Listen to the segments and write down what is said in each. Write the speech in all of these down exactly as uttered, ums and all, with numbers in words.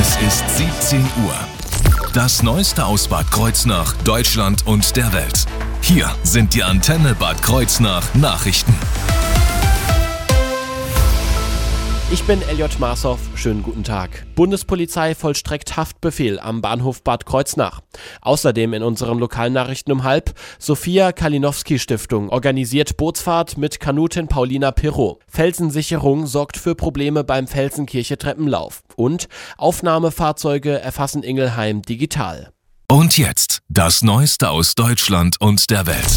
Es ist siebzehn Uhr. Das Neueste aus Bad Kreuznach, Deutschland und der Welt. Hier sind die Antenne Bad Kreuznach Nachrichten. Ich bin Elliot Marshoff, schönen guten Tag. Bundespolizei vollstreckt Haftbefehl am Bahnhof Bad Kreuznach. Außerdem in unseren Lokalnachrichten um halb, Sophia Kalinowski Stiftung organisiert Bootsfahrt mit Kanutin Paulina Pirro. Felsensicherung sorgt für Probleme beim Felsenkirche Treppenlauf. Und Aufnahmefahrzeuge erfassen Ingelheim digital. Und jetzt das Neueste aus Deutschland und der Welt.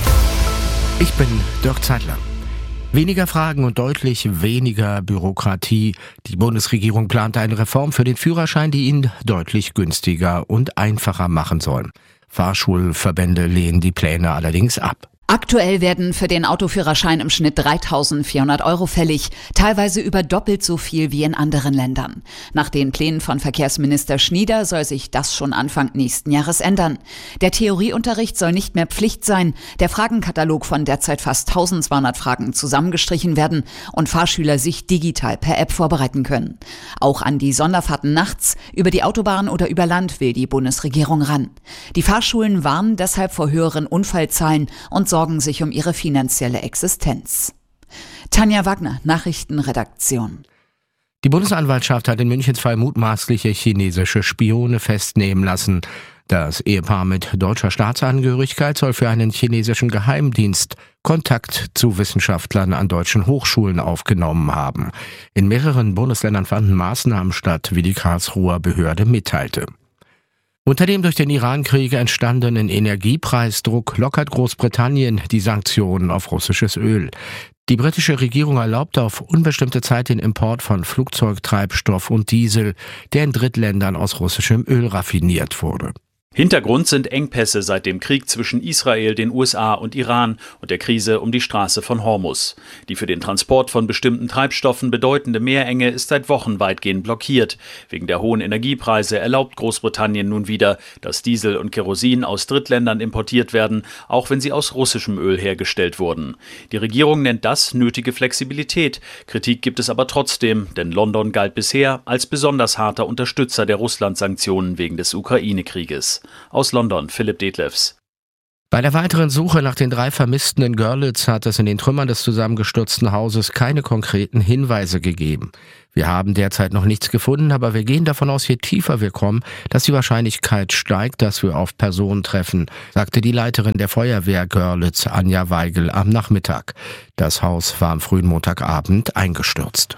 Ich bin Dirk Zeitler. Weniger Fragen und deutlich weniger Bürokratie. Die Bundesregierung plant eine Reform für den Führerschein, die ihn deutlich günstiger und einfacher machen soll. Fahrschulverbände lehnen die Pläne allerdings ab. Aktuell werden für den Autoführerschein im Schnitt dreitausendvierhundert Euro fällig, teilweise über doppelt so viel wie in anderen Ländern. Nach den Plänen von Verkehrsminister Schnieder soll sich das schon Anfang nächsten Jahres ändern. Der Theorieunterricht soll nicht mehr Pflicht sein, der Fragenkatalog von derzeit fast eintausendzweihundert Fragen zusammengestrichen werden und Fahrschüler sich digital per App vorbereiten können. Auch an die Sonderfahrten nachts, über die Autobahn oder über Land will die Bundesregierung ran. Die Fahrschulen warnen deshalb vor höheren Unfallzahlen und sorgen sich um ihre finanzielle Existenz. Tanja Wagner, Nachrichtenredaktion. Die Bundesanwaltschaft hat in Münchens Fall mutmaßliche chinesische Spione festnehmen lassen. Das Ehepaar mit deutscher Staatsangehörigkeit soll für einen chinesischen Geheimdienst Kontakt zu Wissenschaftlern an deutschen Hochschulen aufgenommen haben. In mehreren Bundesländern fanden Maßnahmen statt, wie die Karlsruher Behörde mitteilte. Unter dem durch den Iran-Krieg entstandenen Energiepreisdruck lockert Großbritannien die Sanktionen auf russisches Öl. Die britische Regierung erlaubte auf unbestimmte Zeit den Import von Flugzeugtreibstoff und Diesel, der in Drittländern aus russischem Öl raffiniert wurde. Hintergrund sind Engpässe seit dem Krieg zwischen Israel, den U S A und Iran und der Krise um die Straße von Hormuz. Die für den Transport von bestimmten Treibstoffen bedeutende Meerenge ist seit Wochen weitgehend blockiert. Wegen der hohen Energiepreise erlaubt Großbritannien nun wieder, dass Diesel und Kerosin aus Drittländern importiert werden, auch wenn sie aus russischem Öl hergestellt wurden. Die Regierung nennt das nötige Flexibilität. Kritik gibt es aber trotzdem, denn London galt bisher als besonders harter Unterstützer der Russland-Sanktionen wegen des Ukraine-Krieges. Aus London, Philipp Detlefs. Bei der weiteren Suche nach den drei Vermissten in Görlitz hat es in den Trümmern des zusammengestürzten Hauses keine konkreten Hinweise gegeben. Wir haben derzeit noch nichts gefunden, aber wir gehen davon aus, je tiefer wir kommen, dass die Wahrscheinlichkeit steigt, dass wir auf Personen treffen, sagte die Leiterin der Feuerwehr Görlitz, Anja Weigel, am Nachmittag. Das Haus war am frühen Montagabend eingestürzt.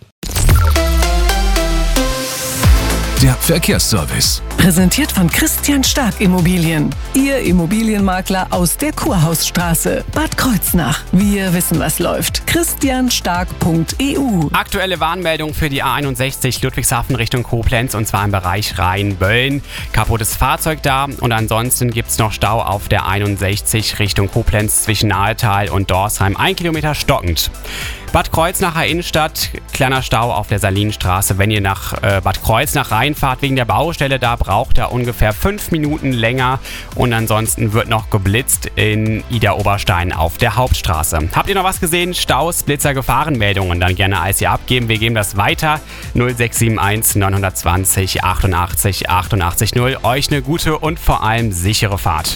Der Verkehrsservice. Präsentiert von Christian Stark Immobilien. Ihr Immobilienmakler aus der Kurhausstraße, Bad Kreuznach. Wir wissen, was läuft. christian stark punkt e u. Aktuelle Warnmeldung für die A einundsechzig Ludwigshafen Richtung Koblenz und zwar im Bereich Rhein-Bölln. Kaputtes Fahrzeug da und ansonsten gibt es noch Stau auf der einundsechzig Richtung Koblenz zwischen Nahetal und Dorsheim. Ein Kilometer stockend. Bad Kreuznacher Innenstadt, kleiner Stau auf der Salinstraße. Wenn ihr nach äh, Bad Kreuznach reinfahrt wegen der Baustelle, da braucht er ungefähr fünf Minuten länger. Und ansonsten wird noch geblitzt in Idar-Oberstein auf der Hauptstraße. Habt ihr noch was gesehen? Staus, Blitzer, Gefahrenmeldungen? Dann gerne I C abgeben. Wir geben das weiter. null sechs sieben eins neun zwei null achtundachtzig achtundachtzig null. Euch eine gute und vor allem sichere Fahrt.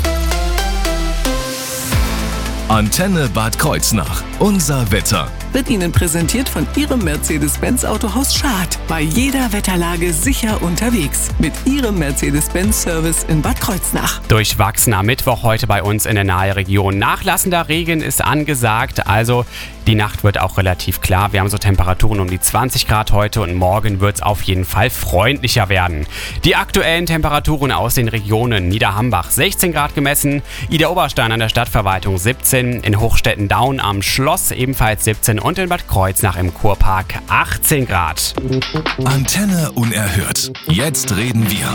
Antenne Bad Kreuznach. Unser Wetter. Wird Ihnen präsentiert von Ihrem Mercedes-Benz Autohaus Schad. Bei jeder Wetterlage sicher unterwegs. Mit Ihrem Mercedes-Benz-Service in Bad Kreuznach. Durchwachsener Mittwoch heute bei uns in der Naheregion. Nachlassender Regen ist angesagt, also die Nacht wird auch relativ klar. Wir haben so Temperaturen um die zwanzig Grad heute und morgen wird es auf jeden Fall freundlicher werden. Die aktuellen Temperaturen aus den Regionen: Niederhambach sechzehn Grad gemessen, Idar-Oberstein an der Stadtverwaltung siebzehn, in Hochstetten-Daun am Schloss ebenfalls siebzehn und in Bad Kreuznach im Kurpark achtzehn Grad. Antenne unerhört. Jetzt reden wir.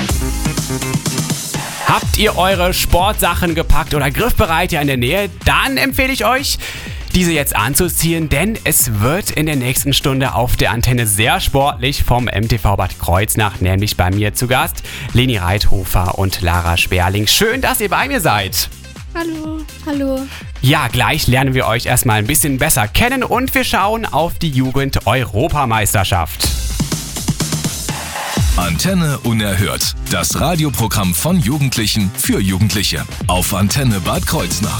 Habt ihr eure Sportsachen gepackt oder griffbereit ja in der Nähe? Dann empfehle ich euch, diese jetzt anzuziehen, denn es wird in der nächsten Stunde auf der Antenne sehr sportlich vom M T V Bad Kreuznach, nämlich bei mir zu Gast Leni Reithofer und Lara Sperling. Schön, dass ihr bei mir seid. Hallo, hallo. Ja, gleich lernen wir euch erstmal ein bisschen besser kennen und wir schauen auf die Jugend-Europameisterschaft. Antenne Unerhört. Das Radioprogramm von Jugendlichen für Jugendliche. Auf Antenne Bad Kreuznach.